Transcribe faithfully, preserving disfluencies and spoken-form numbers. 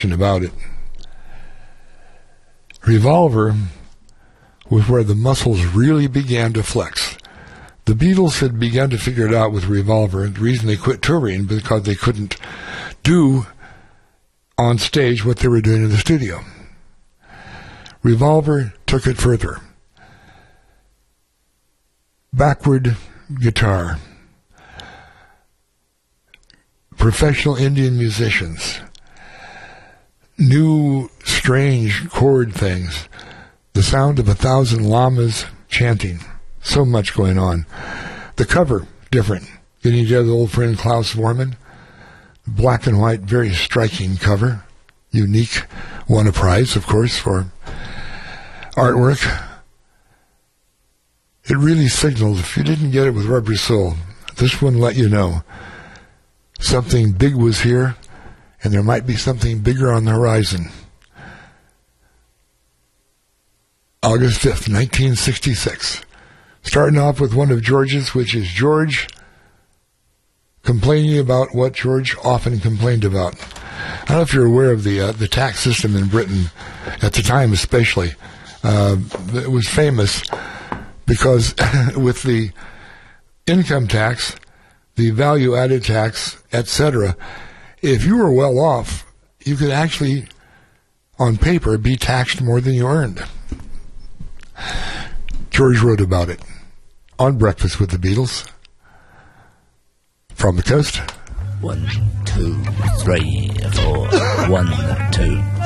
about it. Revolver was where the muscles really began to flex. The Beatles had begun to figure it out with Revolver, and the reason they quit touring because they couldn't do on stage what they were doing in the studio. Revolver took it further. Backward guitar. Professional Indian musicians. New, strange chord things. The sound of a thousand llamas chanting. So much going on. The cover, different. Getting together with old friend Klaus Vormann. Black and white, very striking cover. Unique. Won a prize, of course, for artwork. It really signaled, if you didn't get it with Rubber Soul, this one let you know something big was here, and there might be something bigger on the horizon. August fifth, nineteen sixty-six. Starting off with one of George's, which is George complaining about what George often complained about. I don't know if you're aware of the uh, the tax system in Britain at the time, especially. Uh, it was famous because with the income tax, the value-added tax, et cetera, if you were well off, you could actually, on paper, be taxed more than you earned. George wrote about it on Breakfast with the Beatles. From the coast. One, two, three, four. One, two.